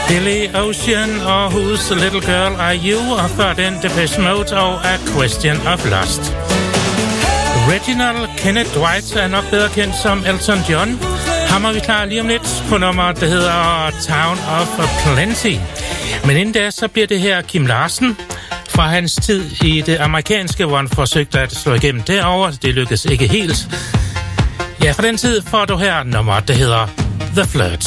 Billy Ocean og Who's the Little Girl Are You, og før den Depeche Mode og A Question of Lust. Reginald Kenneth Dwight er nok bedre kendt som Elton John. Ham er vi klar lige om lidt på nummer, der hedder Town of Plenty. Men inden da, så bliver det her Kim Larsen fra hans tid i det amerikanske, hvor han forsøgte at slå igennem derovre. Det lykkedes ikke helt. Ja, fra den tid får du her nummer, der hedder The Flirt.